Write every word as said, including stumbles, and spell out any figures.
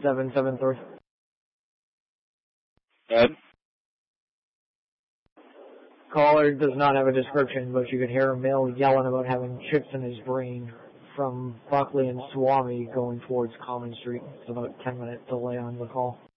seven seven three. Ed? Caller does not have a description, but you can hear a male yelling about having chips in his brain from Buckley and Swami going towards Common Street. It's about a ten minute delay on the call.